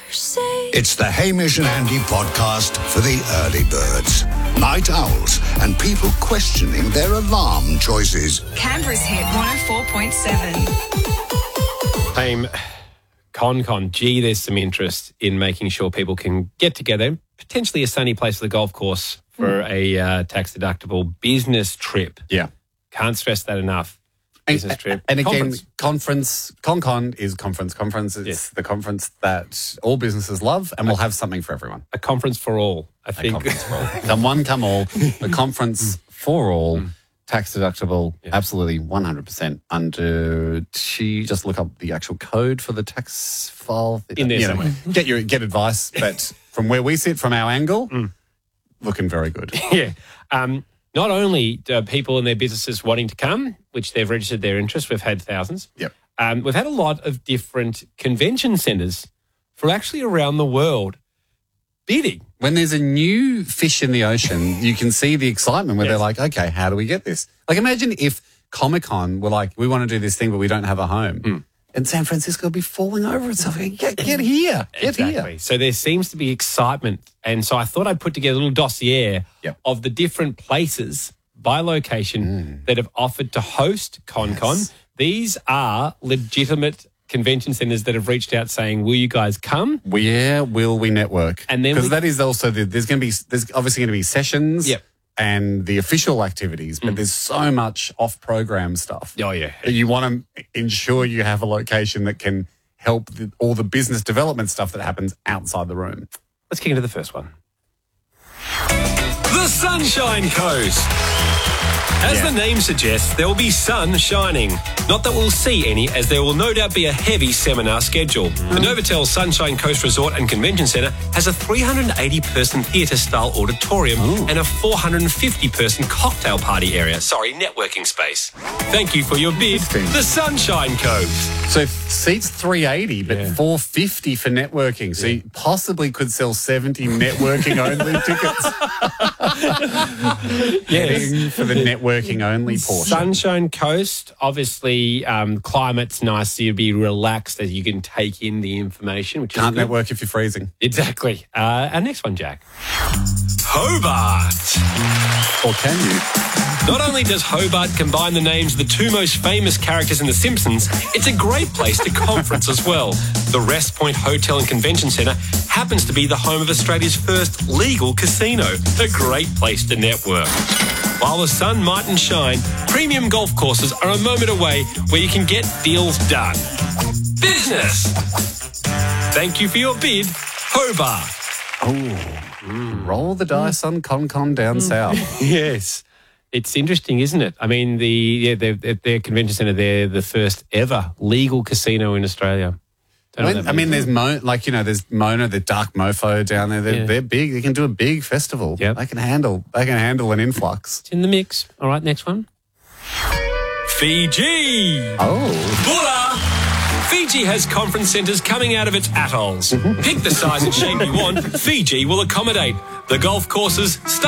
It's the Hamish and Andy podcast for the early birds, night owls, and people questioning their alarm choices. Canberra's hit 104.7. Fame, ConCon. Gee, there's some interest in making sure people can get together, potentially a sunny place for the golf course for a tax-deductible business trip. Yeah. Can't stress that enough. Business trip. And again, ConCon is conference. Conference is the conference that all businesses love, and we'll have something for everyone. A conference for all, I think. Conference for all. Come one, come all. The conference for all. Tax deductible, absolutely 100% under. You just look up the actual code for the tax file. In there somewhere. Get advice, but from where we sit, from our angle, looking very good. Yeah. Not only do people and their businesses wanting to come, which they've registered their interest, we've had thousands. Yep. We've had a lot of different convention centres from actually around the world bidding. When there's a new fish in the ocean, you can see the excitement where they're like, okay, how do we get this? Like, imagine if Comic-Con were like, we want to do this thing, but we don't have a home. And San Francisco would be falling over itself. Get here. Get Exactly. here. So there seems to be excitement. And so I thought I'd put together a little dossier of the different places by location that have offered to host ConCon. Yes. These are legitimate convention centres that have reached out saying, will you guys come? Where will we network? And then because that is also there's obviously going to be sessions Yep. and the official activities, but there's so much off-program stuff. Oh, yeah. That you want to ensure you have a location that can help all the business development stuff that happens outside the room. Let's kick into the first one. The Sunshine Coast. As the name suggests, there will be sun shining. Not that we'll see any, as there will no doubt be a heavy seminar schedule. The Novotel Sunshine Coast Resort and Convention Centre has a 380-person theatre-style auditorium and a 450-person cocktail party area. Networking space. Thank you for your bid. The Sunshine Coast. So seats 380, but 450 for networking. So you possibly could sell 70 networking-only tickets. Yes. For the networking-only portion. Sunshine Coast, obviously, climate's nice, so you'll be relaxed as you can take in the information. Which Can't is good. network if you're freezing. Exactly. Our next one, Jack. Hobart. Or can you? Not only does Hobart combine the names of the two most famous characters in The Simpsons, it's a great place to conference as well. The Rest Point Hotel and Convention Centre happens to be the home of Australia's first legal casino. A great place to network. While the sun mightn't shine, premium golf courses are a moment away where you can get deals done. Business. Thank you for your bid, Hobart. Roll the dice on ConCon down south. Yes. It's interesting, isn't it? I mean, their convention centre, they're the first ever legal casino in Australia. There's there's Mona, the Dark Mofo down there. They're big. They can do a big festival. Yep. They can handle an influx. It's in the mix. All right, next one. Fiji. Oh. Bula! Fiji has conference centres coming out of its atolls. Pick the size and shape you want. Fiji will accommodate. The golf courses